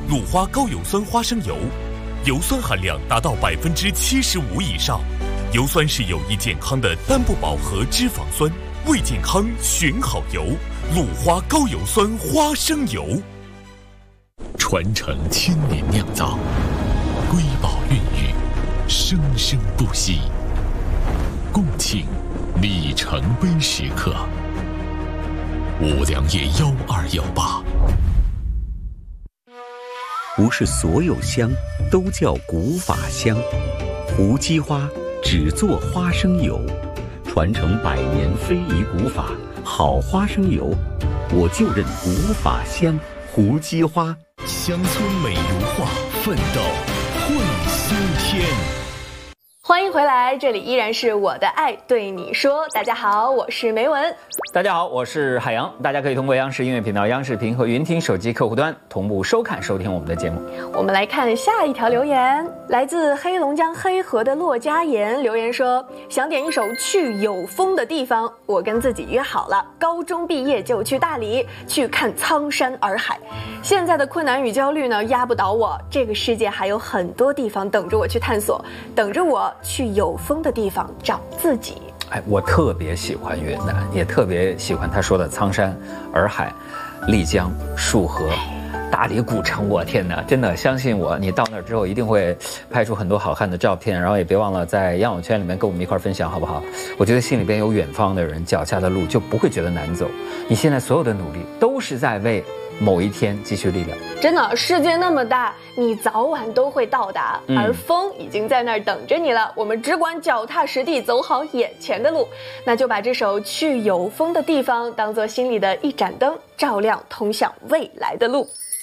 鲁花高油酸花生油，油酸含量达到75%以上，油酸是有益健康的单不饱和脂肪酸，为健康选好油。鲁花高油酸花生油，传承千年酿造，瑰宝孕育，生生不息。共庆里程碑时刻。五粮液1218。 不是所有香都叫古法香，胡姬花只做花生油，传承100年非遗古法，好花生油，我就认古法香。胡姬花， 乡村美如画，奋斗会新天。 欢迎回来，这里依然是我的爱对你说。大家好，我是梅文。 大家好，我是海洋。大家可以通过央视音乐频道、央视频和云听手机客户端同步收看收听我们的节目。 我们来看下一条留言，来自黑龙江黑河的骆家岩留言说，想点一首去有风的地方。我跟自己约好了，高中毕业就去大理去看苍山洱海。现在的困难与焦虑呢，压不倒我。这个世界还有很多地方等着我去探索，等着我去有风的地方找自己。 我特别喜欢云南，也特别喜欢他说的苍山、洱海、丽江、束河、大理古城。我天哪，真的相信我，你到那儿之后一定会拍出很多好看的照片，然后也别忘了在杨友圈里面跟我们一块分享，好不好？我觉得心里边有远方的人，脚下的路就不会觉得难走。你现在所有的努力都是在为某一天积蓄力量。 真的，世界那么大，你早晚都会到达，而风已经在那儿等着你了。我们只管脚踏实地走好眼前的路，那就把这首去有风的地方当作心里的一盏灯，照亮通向未来的路。